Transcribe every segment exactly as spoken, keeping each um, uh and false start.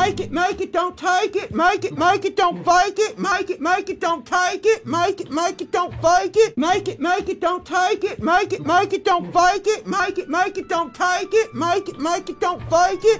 Make it, make it, don't take it. Make it, make it, don't fake it. Make it, make it, don't take it. Make it, make it, don't fake it. Make it, make it, don't take it. Make it, make it, don't fake it. Make it, make it, don't take it. Make it, make it, don't fake it.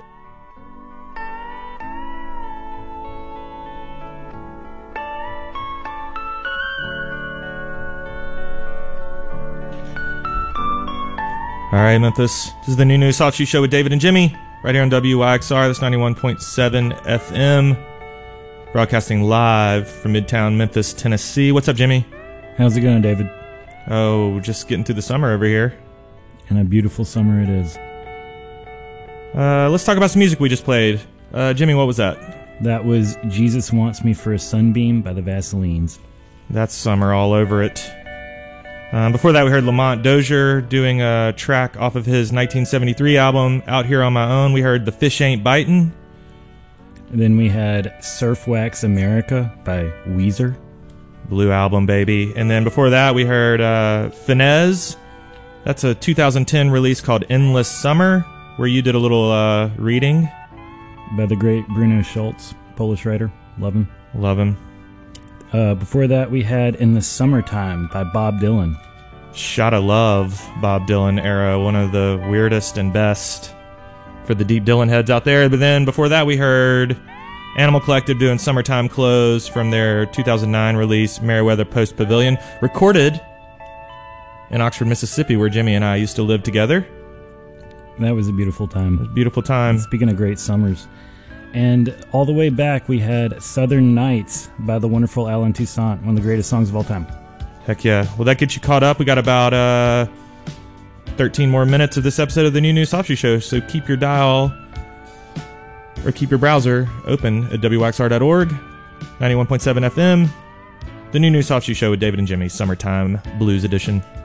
All right, Memphis. This is the New News Soft Shoe Show with David and Jimmy, right here on W Y X R. That's ninety-one point seven F M, broadcasting live from Midtown Memphis, Tennessee. What's up, Jimmy? How's it going, David? Oh, just getting through the summer over here. And a beautiful summer it is. Uh, let's talk about some music we just played. Uh, Jimmy, what was that? That was Jesus Wants Me for a Sunbeam by the Vaselines. That's summer all over it. Um, before that, we heard Lamont Dozier doing a track off of his nineteen seventy-three album, Out Here on My Own. We heard The Fish Ain't Bitin'. And then we had Surf Wax America by Weezer. Blue Album, baby. And then before that, we heard uh, Finesse. That's a two thousand ten release called Endless Summer, where you did a little uh, reading. By the great Bruno Schultz, Polish writer. Love him. Love him. Uh, before that, we had In the Summertime by Bob Dylan. Shot of Love, Bob Dylan era, one of the weirdest and best for the deep Dylan heads out there. But then before that, we heard Animal Collective doing Summertime Clothes from their two thousand nine release, Merriweather Post Pavilion, recorded in Oxford, Mississippi, where Jimmy and I used to live together. That was a beautiful time. It was a beautiful time. And speaking of great summers. And all the way back, we had Southern Nights by the wonderful Alan Toussaint, one of the greatest songs of all time. Heck yeah. Well, that gets you caught up. We got about uh, thirteen more minutes of this episode of the New News Soft Shoe Show, so keep your dial or keep your browser open at W X R dot org, ninety-one point seven F M, the New News Soft Shoe Show with David and Jimmy, Summertime Blues Edition.